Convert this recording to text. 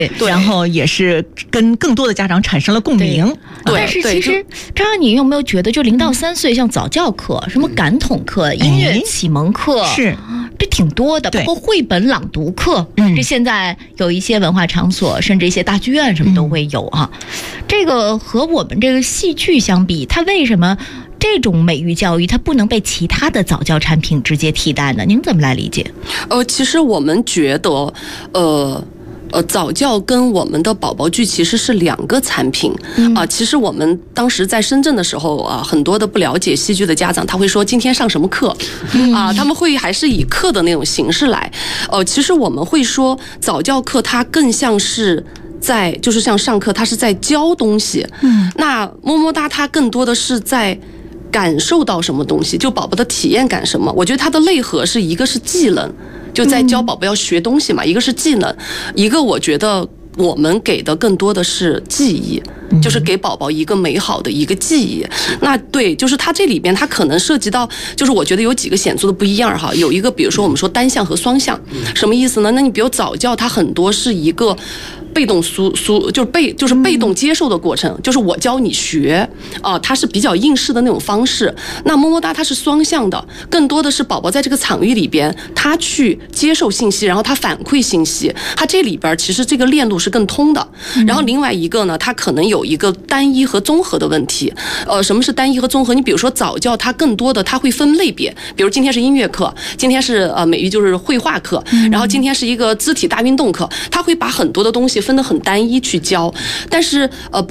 对，然后也是跟更多的家长产生了共鸣。 对，但是其实张安，你有没有觉得，就0到3岁，像早教课、什么感统课、音乐启蒙课， 是这挺多的，包括绘本朗读课，这现在有一些文化场所，甚至一些大剧院什么都会有啊。这个和我们这个戏剧相比，它为什么这种美育教育它不能被其他的早教产品直接替代呢？您怎么来理解？ 其实我们觉得，早教跟我们的宝宝剧其实是2个产品其实我们当时在深圳的时候很多的不了解戏剧的家长，他会说今天上什么课他们会还是以课的那种形式来。其实我们会说早教课它更像是就是像上课，它是在教东西。那么么哒它更多的是在感受到什么东西，就宝宝的体验感什么。我觉得它的内核是一个是技能，就在教宝宝要学东西嘛，一个是技能，一个我觉得我们给的更多的是记忆，就是给宝宝一个美好的一个记忆。那对，就是它这里边它可能涉及到，就是我觉得有几个显著的不一样哈。有一个比如说我们说单向和双向，什么意思呢？那你比如早教它很多是一个被动就是被动接受的过程，就是我教你学它是比较应试的那种方式。那么么哒它是双向的，更多的是宝宝在这个场域里边，他去接受信息，然后他反馈信息，他这里边其实这个链路是更通的。然后另外一个呢，它可能有一个单一和综合的问题。什么是单一和综合？你比如说早教，它更多的它会分类别，比如今天是音乐课，今天是美育就是绘画课，然后今天是一个肢体大运动课，它会把很多的东西分得很单一去教。但是